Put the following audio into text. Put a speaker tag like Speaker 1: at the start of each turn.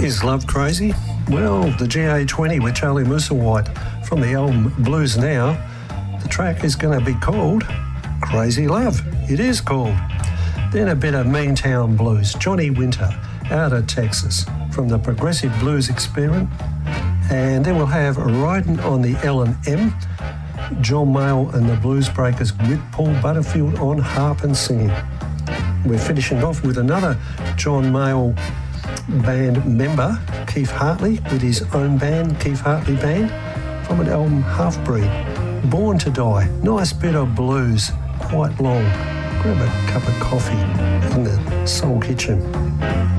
Speaker 1: Is love crazy? Well, the GA20 with Charlie Musselwhite from the album Blues Now. The track is going to be called Crazy Love. It is called. Then a bit of Meantown Blues. Johnny Winter out of Texas from the Progressive Blues Experiment. And then we'll have Riding on the L&M, John Mayall and the Blues Breakers with Paul Butterfield on harp and singing. We're finishing off with another John Mayall band member, Keith Hartley, with his own band, Keith Hartley Band, from an album Half Breed, Born to Die. Nice bit of blues, quite long. Grab a cup of coffee in the Soul Kitchen.